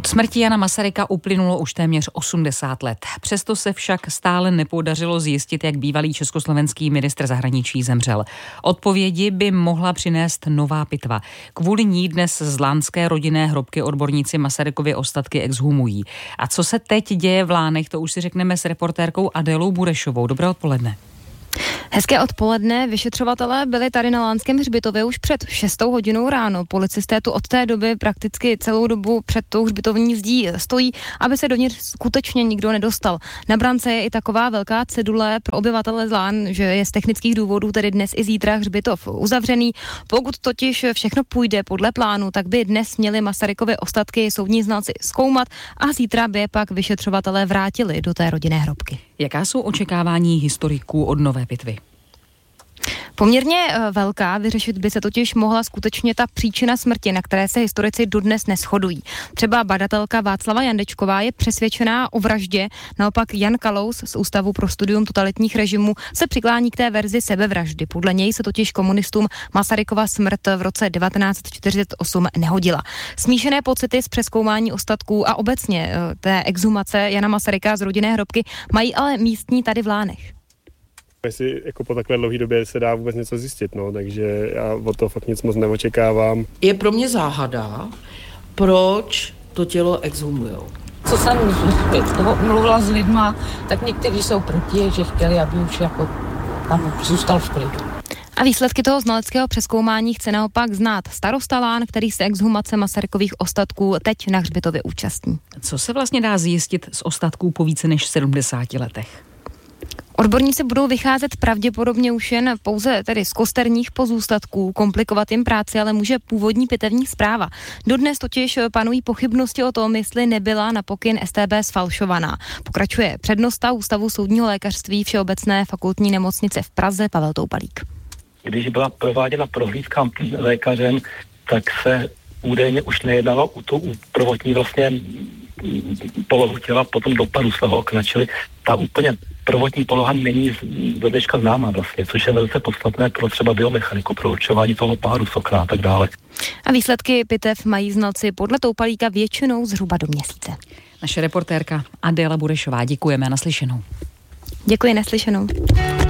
Od smrti Jana Masaryka uplynulo už téměř 80 let. Přesto se však stále nepodařilo zjistit, jak bývalý československý ministr zahraničí zemřel. Odpovědi by mohla přinést nová pitva. Kvůli ní dnes z lánské rodinné hrobky odborníci Masarykovy ostatky exhumují. A co se teď děje v Lánech, to už si řekneme s reportérkou Adélou Burešovou. Dobré odpoledne. Hezké odpoledne. Vyšetřovatelé byli tady na Lánském hřbitově už před 6 hodinou ráno. Policisté tu od té doby prakticky celou dobu před tou hřbitovní zdí stojí, aby se dovnitř skutečně nikdo nedostal. Na brance je i taková velká cedule pro obyvatele Lán, že je z technických důvodů tedy dnes i zítra hřbitov uzavřený. Pokud totiž všechno půjde podle plánu, tak by dnes měli Masarykovy ostatky soudní znalci zkoumat a zítra by je pak vyšetřovatelé vrátili do té rodinné hrobky. Jaká jsou očekávání historiků od nové pitvy? Poměrně velká, vyřešit by se totiž mohla skutečně ta příčina smrti, na které se historici dodnes neshodují. Třeba badatelka Václava Jandečková je přesvědčená o vraždě, naopak Jan Kalous z Ústavu pro studium totalitních režimů se přiklání k té verzi sebevraždy. Podle něj se totiž komunistům Masarykova smrt v roce 1948 nehodila. Smíšené pocity z přezkoumání ostatků a obecně té exhumace Jana Masaryka z rodinné hrobky mají ale místní tady v Lánech. Jestli jako po takové dlouhé době se dá vůbec něco zjistit, takže já od toho fakt nic moc neočekávám. Je pro mě záhada, proč to tělo exhumujou. Co jsem mluvila s lidma, tak někteří jsou proti, že chtěli, aby už jako tam zůstal v klidu. A výsledky toho znaleckého přezkoumání chce naopak znát starosta Lán, který se exhumace Masarykových ostatků teď na hřbitově účastní. Co se vlastně dá zjistit z ostatků po více než 70 letech? Odborníci budou vycházet pravděpodobně už jen pouze tedy z kosterních pozůstatků. Komplikovat jim práci ale může původní pitevní zpráva. Dodnes totiž panují pochybnosti o tom, jestli nebyla na pokyn StB sfalšovaná. Pokračuje přednosta Ústavu soudního lékařství Všeobecné fakultní nemocnice v Praze Pavel Toupalík. Když byla prováděna prohlídka lékařem, tak se údajně už nejednalo u prvotní vlastně polohu těla, potom dopadu z toho okna, čili ta úplně prvotní poloha není do dneška známá vlastně, což je velice podstatné pro třeba biomechaniku, pro určování toho páru z okna a tak dále. A výsledky pitev mají znalci podle Toupalíka většinou zhruba do měsíce. Naše reportérka Adéla Burešová, děkujeme, naslyšenou. Děkuji, naslyšenou.